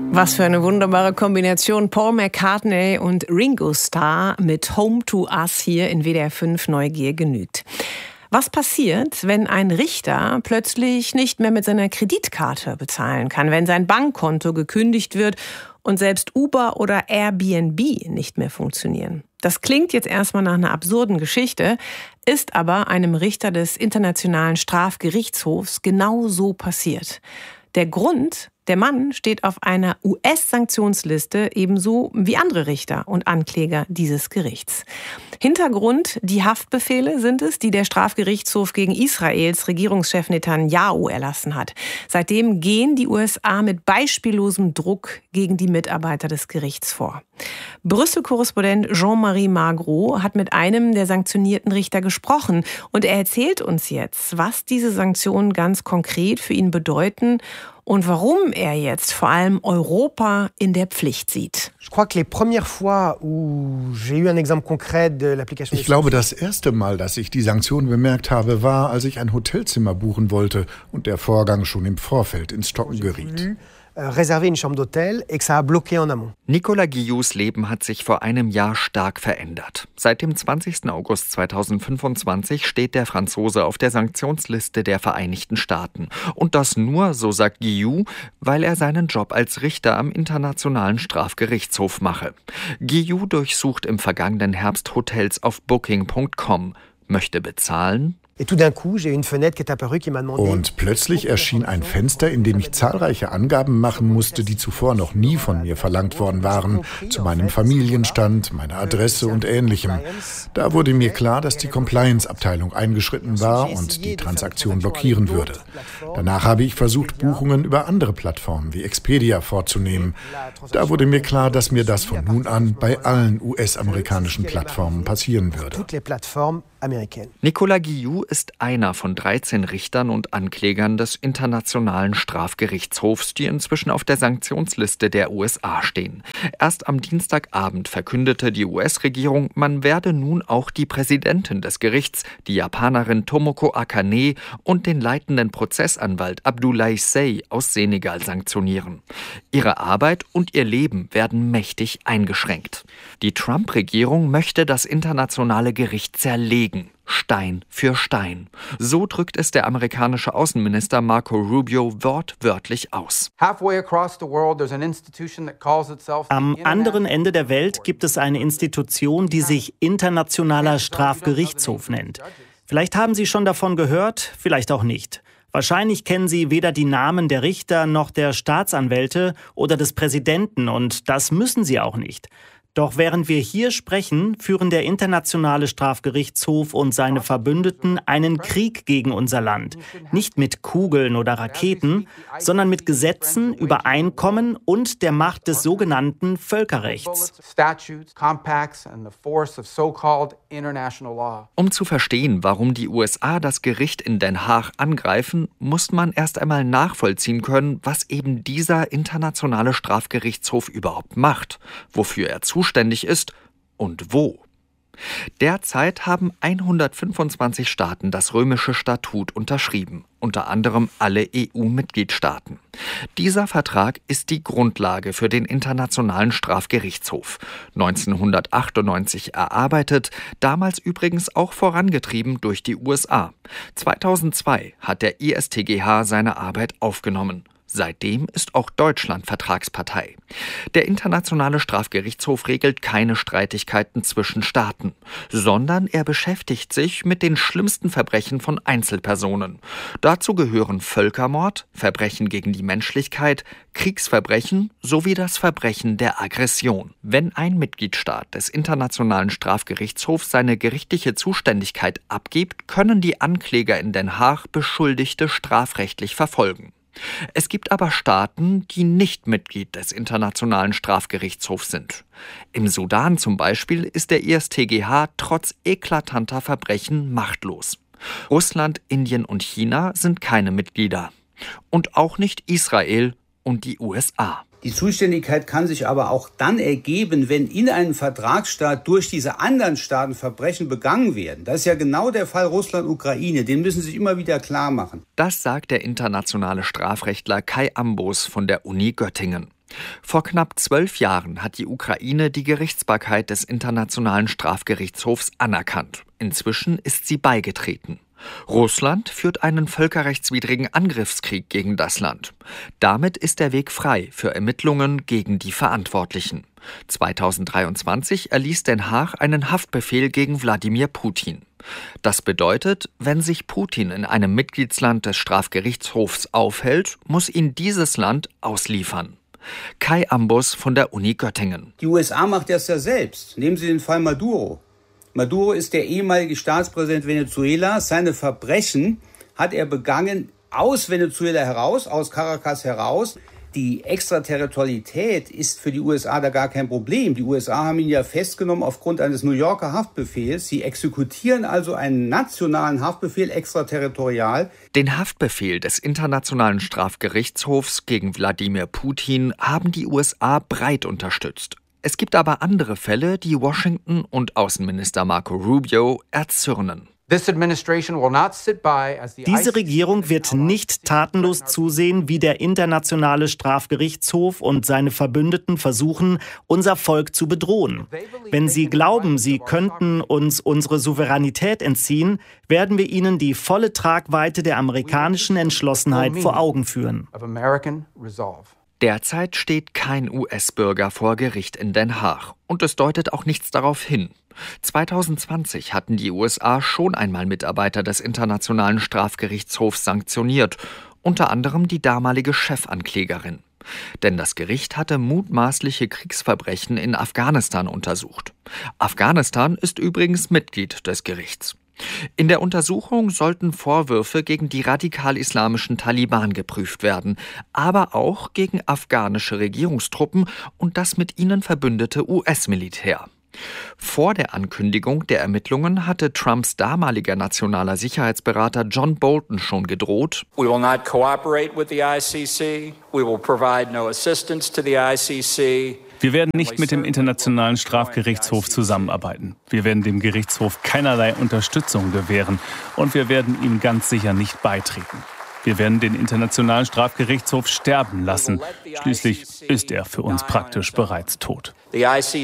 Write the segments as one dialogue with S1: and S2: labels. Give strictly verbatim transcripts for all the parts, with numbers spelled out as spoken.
S1: Was für eine wunderbare Kombination. Paul McCartney und Ringo Starr mit Home to Us hier in W D R fünf Neugier genügt. Was passiert, wenn ein Richter plötzlich nicht mehr mit seiner Kreditkarte bezahlen kann, wenn sein Bankkonto gekündigt wird und selbst Uber oder Airbnb nicht mehr funktionieren? Das klingt jetzt erstmal nach einer absurden Geschichte, ist aber einem Richter des Internationalen Strafgerichtshofs genau so passiert. Der Grund: Der Mann steht auf einer U S-Sanktionsliste, ebenso wie andere Richter und Ankläger dieses Gerichts. Hintergrund: Die Haftbefehle sind es, die der Strafgerichtshof gegen Israels Regierungschef Netanyahu erlassen hat. Seitdem gehen die U S A mit beispiellosem Druck gegen die Mitarbeiter des Gerichts vor. Brüssel-Korrespondent Jean-Marie Magro hat mit einem der sanktionierten Richter gesprochen und er erzählt uns jetzt, was diese Sanktionen ganz konkret für ihn bedeuten und warum er jetzt vor allem Europa in der Pflicht sieht.
S2: Ich
S3: glaube, das erste Mal, dass ich die Sanktionen bemerkt habe, war, als ich ein Hotelzimmer buchen wollte und der Vorgang schon im Vorfeld ins Stocken geriet.
S4: Nicolas Guillous Leben hat sich vor einem Jahr stark verändert. Seit dem zwanzigsten August zweitausendfünfundzwanzig steht der Franzose auf der Sanktionsliste der Vereinigten Staaten. Und das nur, so sagt Guillous, weil er seinen Job als Richter am Internationalen Strafgerichtshof mache. Guillous durchsucht im vergangenen Herbst Hotels auf Booking Punkt com, möchte bezahlen.
S3: Und plötzlich erschien ein Fenster, in dem ich zahlreiche Angaben machen musste, die zuvor noch nie von mir verlangt worden waren, zu meinem Familienstand, meiner Adresse und Ähnlichem. Da wurde mir klar, dass die Compliance-Abteilung eingeschritten war und die Transaktion blockieren würde. Danach habe ich versucht, Buchungen über andere Plattformen wie Expedia vorzunehmen. Da wurde mir klar, dass mir das von nun an bei allen U S-amerikanischen Plattformen passieren würde.
S4: Nicolas Guillous ist einer von dreizehn Richtern und Anklägern des Internationalen Strafgerichtshofs, die inzwischen auf der Sanktionsliste der U S A stehen. Erst am Dienstagabend verkündete die U S-Regierung, man werde nun auch die Präsidentin des Gerichts, die Japanerin Tomoko Akane, und den leitenden Prozessanwalt Abdoulaye Seye aus Senegal sanktionieren. Ihre Arbeit und ihr Leben werden mächtig eingeschränkt. Die Trump-Regierung möchte das internationale Gericht zerlegen. Stein für Stein. So drückt es der amerikanische Außenminister Marco Rubio wortwörtlich aus.
S5: Am anderen Ende der Welt gibt es eine Institution, die sich Internationaler Strafgerichtshof nennt. Vielleicht haben Sie schon davon gehört, vielleicht auch nicht. Wahrscheinlich kennen Sie weder die Namen der Richter noch der Staatsanwälte oder des Präsidenten, und das müssen Sie auch nicht. Doch während wir hier sprechen, führen der Internationale Strafgerichtshof und seine Verbündeten einen Krieg gegen unser Land. Nicht mit Kugeln oder Raketen, sondern mit Gesetzen, Übereinkommen und der Macht des sogenannten Völkerrechts.
S4: Um zu verstehen, warum die U S A das Gericht in Den Haag angreifen, muss man erst einmal nachvollziehen können, was eben dieser Internationale Strafgerichtshof überhaupt macht, wofür er zuständig zuständig ist und wo. Derzeit haben hundertfünfundzwanzig Staaten das Römische Statut unterschrieben, unter anderem alle E U-Mitgliedstaaten. Dieser Vertrag ist die Grundlage für den Internationalen Strafgerichtshof. neunzehnhundertachtundneunzig erarbeitet, damals übrigens auch vorangetrieben durch die U S A. zweitausendzwei hat der I S T G H seine Arbeit aufgenommen. Seitdem ist auch Deutschland Vertragspartei. Der Internationale Strafgerichtshof regelt keine Streitigkeiten zwischen Staaten, sondern er beschäftigt sich mit den schlimmsten Verbrechen von Einzelpersonen. Dazu gehören Völkermord, Verbrechen gegen die Menschlichkeit, Kriegsverbrechen sowie das Verbrechen der Aggression. Wenn ein Mitgliedstaat des Internationalen Strafgerichtshofs seine gerichtliche Zuständigkeit abgibt, können die Ankläger in Den Haag Beschuldigte strafrechtlich verfolgen. Es gibt aber Staaten, die nicht Mitglied des Internationalen Strafgerichtshofs sind. Im Sudan zum Beispiel ist der I S T G H trotz eklatanter Verbrechen machtlos. Russland, Indien und China sind keine Mitglieder. Und auch nicht Israel und die U S A.
S6: Die Zuständigkeit kann sich aber auch dann ergeben, wenn in einem Vertragsstaat durch diese anderen Staaten Verbrechen begangen werden. Das ist ja genau der Fall Russland-Ukraine. Den müssen Sie sich immer wieder klar machen.
S4: Das sagt der internationale Strafrechtler Kai Ambos von der Uni Göttingen. Vor knapp zwölf Jahren hat die Ukraine die Gerichtsbarkeit des Internationalen Strafgerichtshofs anerkannt. Inzwischen ist sie beigetreten. Russland führt einen völkerrechtswidrigen Angriffskrieg gegen das Land. Damit ist der Weg frei für Ermittlungen gegen die Verantwortlichen. zweitausenddreiundzwanzig erließ Den Haag einen Haftbefehl gegen Wladimir Putin. Das bedeutet, wenn sich Putin in einem Mitgliedsland des Strafgerichtshofs aufhält, muss ihn dieses Land ausliefern. Kai Ambus von der Uni Göttingen.
S6: Die U S A macht das ja selbst. Nehmen Sie den Fall Maduro. Maduro ist der ehemalige Staatspräsident Venezuelas. Seine Verbrechen hat er begangen aus Venezuela heraus, aus Caracas heraus. Die Extraterritorialität ist für die U S A da gar kein Problem. Die U S A haben ihn ja festgenommen aufgrund eines New Yorker Haftbefehls. Sie exekutieren also einen nationalen Haftbefehl extraterritorial.
S4: Den Haftbefehl des Internationalen Strafgerichtshofs gegen Wladimir Putin haben die U S A breit unterstützt. Es gibt aber andere Fälle, die Washington und Außenminister Marco Rubio erzürnen.
S5: Diese Regierung wird nicht tatenlos zusehen, wie der Internationale Strafgerichtshof und seine Verbündeten versuchen, unser Volk zu bedrohen. Wenn sie glauben, sie könnten uns unsere Souveränität entziehen, werden wir ihnen die volle Tragweite der amerikanischen Entschlossenheit vor Augen führen.
S4: Derzeit steht kein U S-Bürger vor Gericht in Den Haag. Und es deutet auch nichts darauf hin. zweitausendzwanzig hatten die U S A schon einmal Mitarbeiter des Internationalen Strafgerichtshofs sanktioniert, unter anderem die damalige Chefanklägerin. Denn das Gericht hatte mutmaßliche Kriegsverbrechen in Afghanistan untersucht. Afghanistan ist übrigens Mitglied des Gerichts. In der Untersuchung sollten Vorwürfe gegen die radikal-islamischen Taliban geprüft werden, aber auch gegen afghanische Regierungstruppen und das mit ihnen verbündete U S-Militär. Vor der Ankündigung der Ermittlungen hatte Trumps damaliger nationaler Sicherheitsberater John Bolton schon gedroht:
S2: We will not cooperate with the I C C. We will provide no assistance to the I C C.
S7: Wir werden nicht mit dem Internationalen Strafgerichtshof zusammenarbeiten. Wir werden dem Gerichtshof keinerlei Unterstützung gewähren und wir werden ihm ganz sicher nicht beitreten. Wir werden den Internationalen Strafgerichtshof sterben lassen. Schließlich ist er für uns praktisch bereits tot.
S4: Die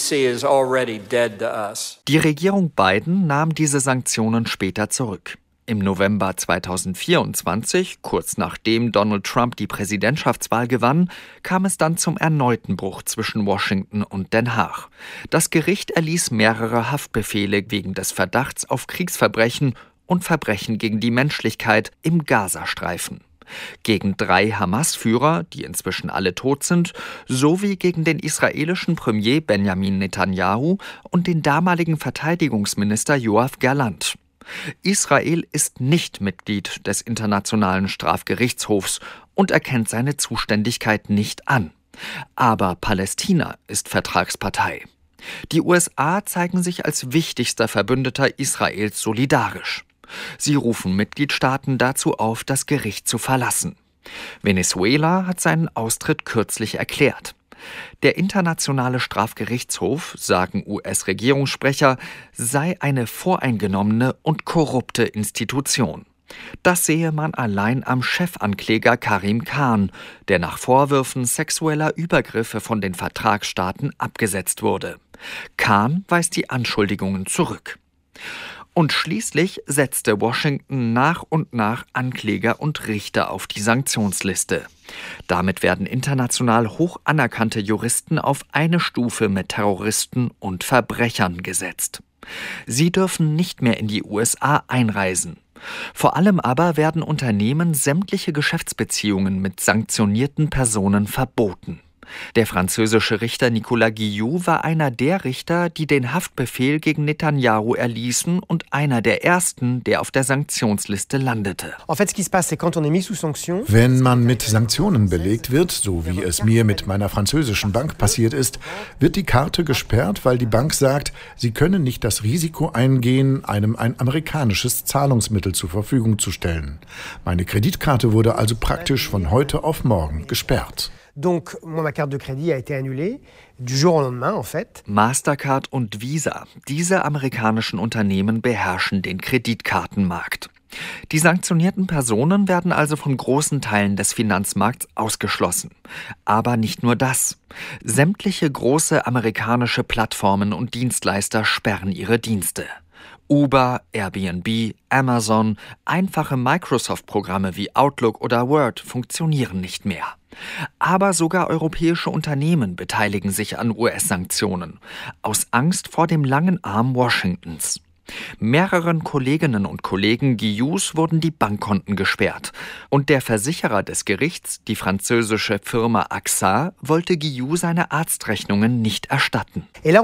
S4: Regierung Biden nahm diese Sanktionen später zurück. Im November zweitausendvierundzwanzig, kurz nachdem Donald Trump die Präsidentschaftswahl gewann, kam es dann zum erneuten Bruch zwischen Washington und Den Haag. Das Gericht erließ mehrere Haftbefehle wegen des Verdachts auf Kriegsverbrechen und Verbrechen gegen die Menschlichkeit im Gazastreifen. Gegen drei Hamas-Führer, die inzwischen alle tot sind, sowie gegen den israelischen Premier Benjamin Netanyahu und den damaligen Verteidigungsminister Yoav Gallant. Israel ist nicht Mitglied des Internationalen Strafgerichtshofs und erkennt seine Zuständigkeit nicht an. Aber Palästina ist Vertragspartei. Die U S A zeigen sich als wichtigster Verbündeter Israels solidarisch. Sie rufen Mitgliedstaaten dazu auf, das Gericht zu verlassen. Venezuela hat seinen Austritt kürzlich erklärt. Der Internationale Strafgerichtshof, sagen U S-Regierungssprecher, sei eine voreingenommene und korrupte Institution. Das sehe man allein am Chefankläger Karim Khan, der nach Vorwürfen sexueller Übergriffe von den Vertragsstaaten abgesetzt wurde. Khan weist die Anschuldigungen zurück. Und schließlich setzte Washington nach und nach Ankläger und Richter auf die Sanktionsliste. Damit werden international hoch anerkannte Juristen auf eine Stufe mit Terroristen und Verbrechern gesetzt. Sie dürfen nicht mehr in die U S A einreisen. Vor allem aber werden Unternehmen sämtliche Geschäftsbeziehungen mit sanktionierten Personen verboten. Der französische Richter Nicolas Guillou war einer der Richter, die den Haftbefehl gegen Netanyahu erließen und einer der ersten, der auf der Sanktionsliste landete.
S3: Wenn man mit Sanktionen belegt wird, so wie es mir mit meiner französischen Bank passiert ist, wird die Karte gesperrt, weil die Bank sagt, sie können nicht das Risiko eingehen, einem ein amerikanisches Zahlungsmittel zur Verfügung zu stellen. Meine Kreditkarte wurde also praktisch von heute auf morgen gesperrt.
S8: Donc, moi, ma carte de crédit a été annulée du jour au lendemain, en fait.
S4: Mastercard und Visa, diese amerikanischen Unternehmen beherrschen den Kreditkartenmarkt. Die sanktionierten Personen werden also von großen Teilen des Finanzmarkts ausgeschlossen. Aber nicht nur das. Sämtliche große amerikanische Plattformen und Dienstleister sperren ihre Dienste. Uber, Airbnb, Amazon, einfache Microsoft-Programme wie Outlook oder Word funktionieren nicht mehr. Aber sogar europäische Unternehmen beteiligen sich an U S-Sanktionen, aus Angst vor dem langen Arm Washingtons. Mehreren Kolleginnen und Kollegen Guillous wurden die Bankkonten gesperrt. Und der Versicherer des Gerichts, die französische Firma A X A, wollte Guillous seine Arztrechnungen nicht erstatten.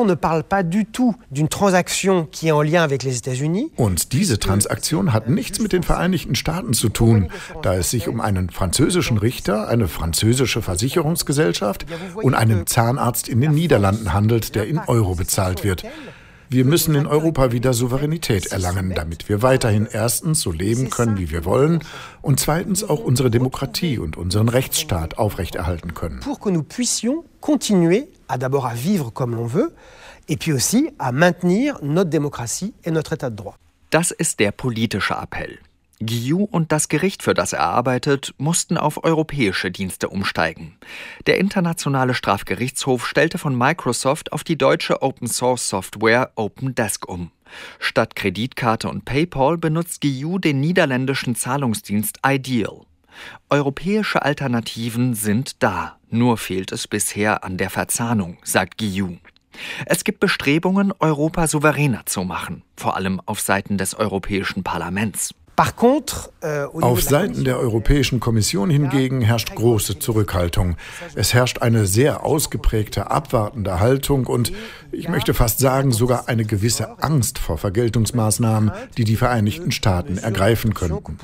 S3: Und diese Transaktion hat nichts mit den Vereinigten Staaten zu tun, da es sich um einen französischen Richter, eine französische Versicherungsgesellschaft und einen Zahnarzt in den Niederlanden handelt, der in Euro bezahlt wird. Wir müssen in Europa wieder Souveränität erlangen, damit wir weiterhin erstens so leben können, wie wir wollen, und zweitens auch unsere Demokratie und unseren Rechtsstaat aufrechterhalten können.
S8: Pour que nous puissions continuer à d'abord à vivre comme l'on veut, et puis aussi à maintenir notre démocratie et notre état de droit.
S4: Das ist der politische Appell. Guillous und das Gericht, für das er arbeitet, mussten auf europäische Dienste umsteigen. Der Internationale Strafgerichtshof stellte von Microsoft auf die deutsche Open-Source-Software OpenDesk um. Statt Kreditkarte und PayPal benutzt Guillous den niederländischen Zahlungsdienst Ideal. Europäische Alternativen sind da, nur fehlt es bisher an der Verzahnung, sagt Guillous. Es gibt Bestrebungen, Europa souveräner zu machen, vor allem auf Seiten des Europäischen Parlaments.
S3: Auf Seiten der Europäischen Kommission hingegen herrscht große Zurückhaltung. Es herrscht eine sehr ausgeprägte abwartende Haltung und, ich möchte fast sagen, sogar eine gewisse Angst vor Vergeltungsmaßnahmen, die die Vereinigten Staaten ergreifen könnten.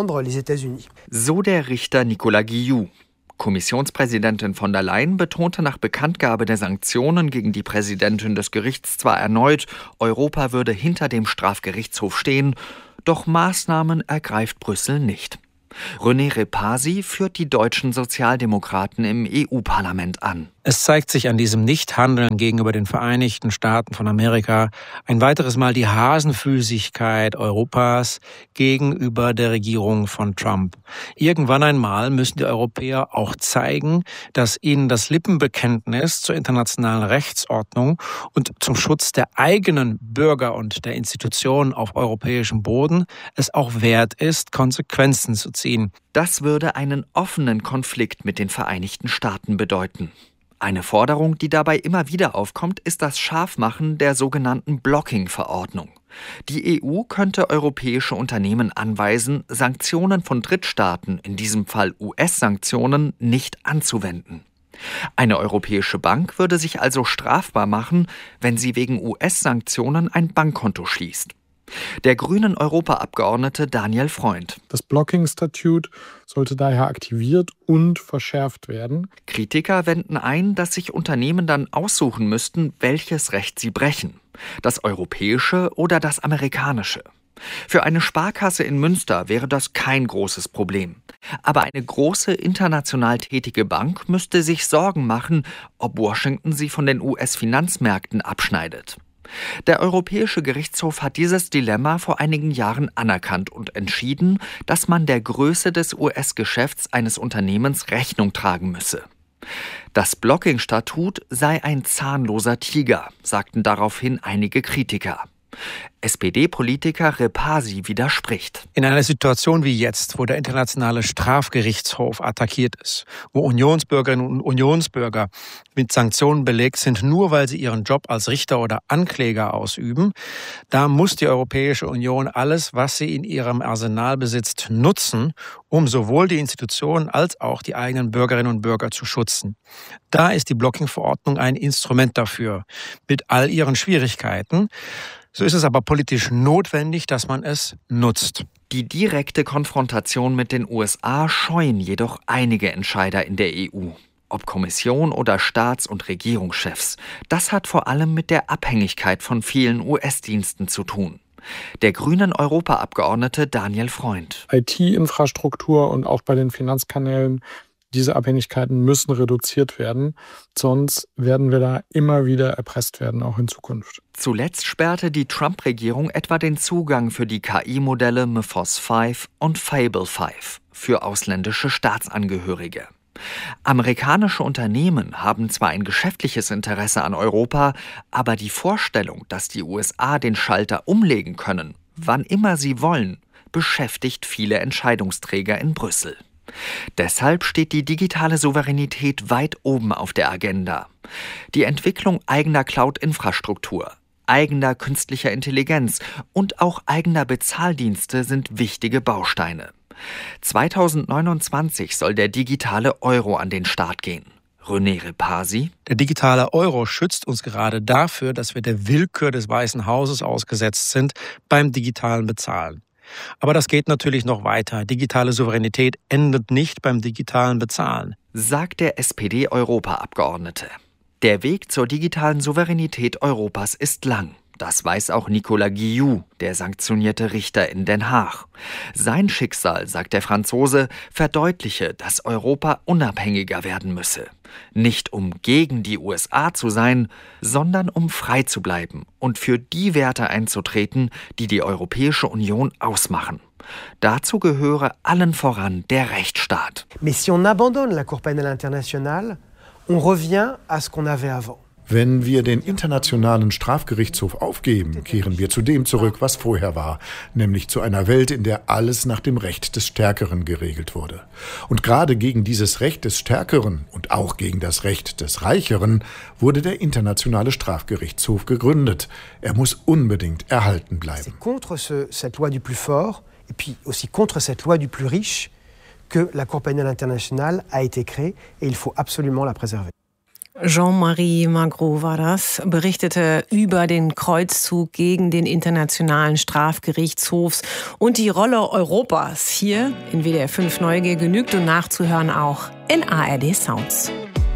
S4: So der Richter Nicolas Guillous. Kommissionspräsidentin von der Leyen betonte nach Bekanntgabe der Sanktionen gegen die Präsidentin des Gerichts zwar erneut, Europa würde hinter dem Strafgerichtshof stehen, doch Maßnahmen ergreift Brüssel nicht. René Repasi führt die deutschen Sozialdemokraten im E U-Parlament an.
S9: Es zeigt sich an diesem Nichthandeln gegenüber den Vereinigten Staaten von Amerika ein weiteres Mal die Hasenfüßigkeit Europas gegenüber der Regierung von Trump. Irgendwann einmal müssen die Europäer auch zeigen, dass ihnen das Lippenbekenntnis zur internationalen Rechtsordnung und zum Schutz der eigenen Bürger und der Institutionen auf europäischem Boden es auch wert ist, Konsequenzen zu ziehen.
S4: Das würde einen offenen Konflikt mit den Vereinigten Staaten bedeuten. Eine Forderung, die dabei immer wieder aufkommt, ist das Scharfmachen der sogenannten Blocking-Verordnung. Die E U könnte europäische Unternehmen anweisen, Sanktionen von Drittstaaten, in diesem Fall U S-Sanktionen, nicht anzuwenden. Eine europäische Bank würde sich also strafbar machen, wenn sie wegen U S-Sanktionen ein Bankkonto schließt. Der grünen Europaabgeordnete Daniel Freund.
S10: Das Blocking-Statute sollte daher aktiviert und verschärft werden.
S4: Kritiker wenden ein, dass sich Unternehmen dann aussuchen müssten, welches Recht sie brechen. Das europäische oder das amerikanische. Für eine Sparkasse in Münster wäre das kein großes Problem. Aber eine große international tätige Bank müsste sich Sorgen machen, ob Washington sie von den U S-Finanzmärkten abschneidet. Der Europäische Gerichtshof hat dieses Dilemma vor einigen Jahren anerkannt und entschieden, dass man der Größe des U S-Geschäfts eines Unternehmens Rechnung tragen müsse. Das Blocking-Statut sei ein zahnloser Tiger, sagten daraufhin einige Kritiker. S P D-Politiker Repasi widerspricht.
S9: In einer Situation wie jetzt, wo der Internationale Strafgerichtshof attackiert ist, wo Unionsbürgerinnen und Unionsbürger mit Sanktionen belegt sind, nur weil sie ihren Job als Richter oder Ankläger ausüben, da muss die Europäische Union alles, was sie in ihrem Arsenal besitzt, nutzen, um sowohl die Institutionen als auch die eigenen Bürgerinnen und Bürger zu schützen. Da ist die Blocking-Verordnung ein Instrument dafür, mit all ihren Schwierigkeiten. So ist es aber politisch notwendig, dass man es nutzt.
S4: Die direkte Konfrontation mit den U S A scheuen jedoch einige Entscheider in der E U. Ob Kommission oder Staats- und Regierungschefs. Das hat vor allem mit der Abhängigkeit von vielen U S-Diensten zu tun. Der grünen Europaabgeordnete Daniel Freund.
S10: I T-Infrastruktur und auch bei den Finanzkanälen Diese Abhängigkeiten müssen reduziert werden, sonst werden wir da immer wieder erpresst werden, auch in Zukunft.
S4: Zuletzt sperrte die Trump-Regierung etwa den Zugang für die K I-Modelle Mythos fünf und Fable fünf für ausländische Staatsangehörige. Amerikanische Unternehmen haben zwar ein geschäftliches Interesse an Europa, aber die Vorstellung, dass die U S A den Schalter umlegen können, wann immer sie wollen, beschäftigt viele Entscheidungsträger in Brüssel. Deshalb steht die digitale Souveränität weit oben auf der Agenda. Die Entwicklung eigener Cloud-Infrastruktur, eigener künstlicher Intelligenz und auch eigener Bezahldienste sind wichtige Bausteine. zweitausendneunundzwanzig soll der digitale Euro an den Start gehen. René Repasi.
S9: Der digitale Euro schützt uns gerade dafür, dass wir der Willkür des Weißen Hauses ausgesetzt sind beim digitalen Bezahlen. Aber das geht natürlich noch weiter. Digitale Souveränität endet nicht beim digitalen Bezahlen,
S4: sagt der S P D-Europaabgeordnete. Der Weg zur digitalen Souveränität Europas ist lang. Das weiß auch Nicolas Guillou, der sanktionierte Richter in Den Haag. Sein Schicksal, sagt der Franzose, verdeutliche, dass Europa unabhängiger werden müsse. Nicht um gegen die U S A zu sein, sondern um frei zu bleiben und für die Werte einzutreten, die die Europäische Union ausmachen. Dazu gehöre allen voran der Rechtsstaat.
S8: Mais si on abandonne la Cour pénale internationale, on revient à ce qu'on avait avant.
S3: Wenn wir den Internationalen Strafgerichtshof aufgeben, kehren wir zu dem zurück, was vorher war, nämlich zu einer Welt, in der alles nach dem Recht des Stärkeren geregelt wurde. Und gerade gegen dieses Recht des Stärkeren und auch gegen das Recht des Reicheren wurde der Internationale Strafgerichtshof gegründet. Er muss unbedingt erhalten bleiben.
S8: C'est contre ce, cette loi du plus fort et puis aussi contre cette loi du plus riche que la Cour pénale internationale a été créée et il faut absolument la préserver.
S1: Jean-Marie Magro war das, berichtete über den Kreuzzug gegen den Internationalen Strafgerichtshof und die Rolle Europas hier in W D R fünf Neugier genügt und nachzuhören auch in A R D Sounds.